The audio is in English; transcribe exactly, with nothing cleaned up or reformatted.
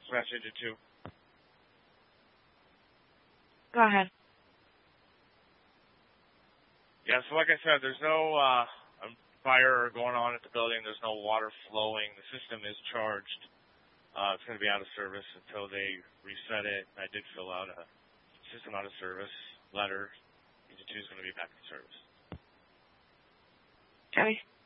message it to. Go ahead. Yeah, so like I said, there's no uh, fire going on at the building. There's no water flowing. The system is charged. Uh, it's going to be out of service until they reset it. I did fill out a system out of service letter. E G two is going to be back in service. Okay.